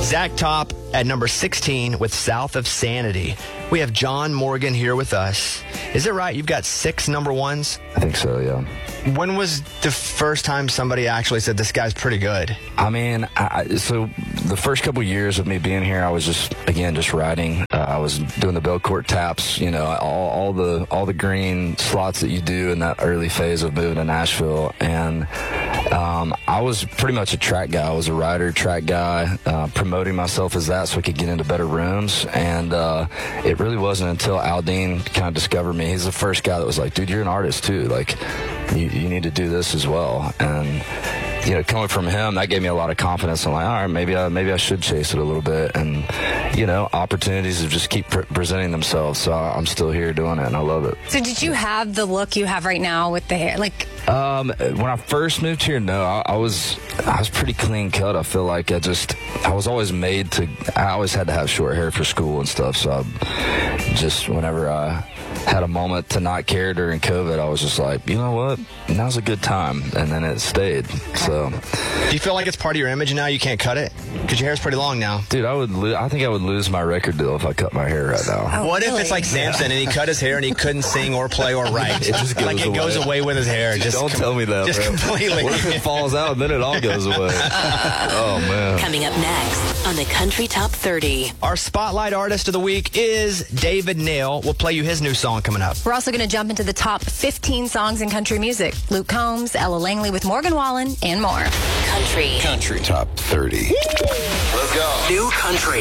Zach Top at number 16 with South of Sanity. We have John Morgan here with us. Is it right? You've got 6 number ones? I think so, yeah. When was the first time somebody actually said, this guy's pretty good? I mean, so the first couple years of me being here, I was just writing. I was doing the Belcourt taps, you know, all the green slots that you do in that early phase of moving to Nashville. And I was pretty much a track guy. I was a writer, track guy, promoting myself as that so I could get into better rooms. And it really wasn't until Aldine kind of discovered me. He's the first guy that was like, dude, you're an artist too. Like, you need to do this as well. And you know, coming from him, that gave me a lot of confidence. I'm like, all right, maybe I should chase it a little bit. And, you know, opportunities have just keep presenting themselves. So I'm still here doing it, and I love it. So did you have the look you have right now with the hair? Like, when I first moved here, no, I was pretty clean cut. I feel like I was always made to, I always had to have short hair for school and stuff. So whenever I had a moment to not care during COVID, I was just like, you know what, now's a good time. And then it stayed. So, do you feel like it's part of your image now? You can't cut it? Because your hair's pretty long now. Dude, I think I would lose my record deal if I cut my hair right now. Oh, what really? if it's like Samson and he cut his hair and he couldn't sing or play or write? It just goes like it away. goes away with his hair. Don't tell me that, just bro. completely. What if it falls out and then it all goes away? Oh, man. Coming up next on the Country Top 30. Our Spotlight Artist of the Week is David Nail. We'll play you his new song coming up. We're also going to jump into the top 15 songs in country music. Luke Combs, Ella Langley with Morgan Wallen, and more. Country Top 30. Let's go. New Country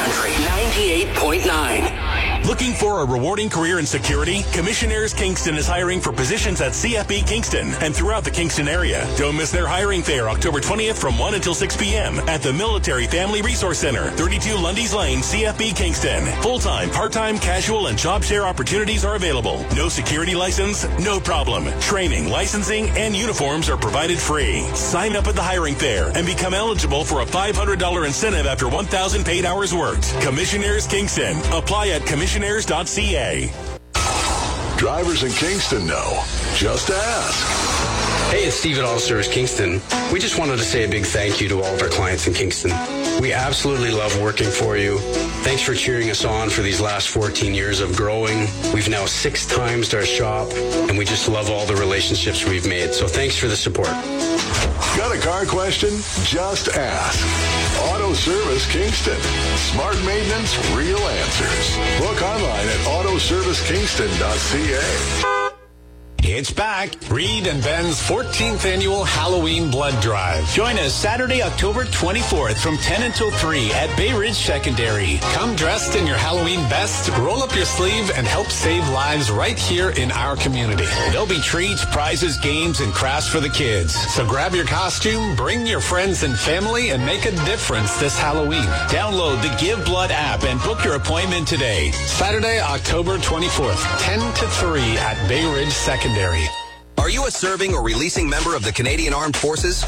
98.9. Looking for a rewarding career in security? Commissionaires Kingston is hiring for positions at CFB Kingston and throughout the Kingston area. Don't miss their hiring fair October 20th from 1 until 6 p.m. at the Military Family Resource Center, 32 Lundy's Lane, CFB Kingston. Full-time, part-time, casual, and job share opportunities are available. No security license? No problem. Training, licensing, and uniforms are provided free. Sign up at the hiring fair and become eligible for a $500 incentive after 1,000 paid hours worked. Commissionaires Kingston. Apply at commissionaires.ca. Drivers in Kingston know. Just ask. Hey, it's Steve at Auto Service Kingston. We just wanted to say a big thank you to all of our clients in Kingston. We absolutely love working for you. Thanks for cheering us on for these last 14 years of growing. We've now 6 times our shop, and we just love all the relationships we've made. So thanks for the support. Got a car question? Just ask. Auto Service Kingston. Smart maintenance, real answers. Book online at autoservicekingston.ca. It's back. Reed and Ben's 14th annual Halloween Blood Drive. Join us Saturday, October 24th from 10 until 3 at Bay Ridge Secondary. Come dressed in your Halloween best, roll up your sleeve, and help save lives right here in our community. There'll be treats, prizes, games, and crafts for the kids. So grab your costume, bring your friends and family, and make a difference this Halloween. Download the Give Blood app and book your appointment today. Saturday, October 24th, 10 to 3 at Bay Ridge Secondary. Are you a serving or releasing member of the Canadian Armed Forces?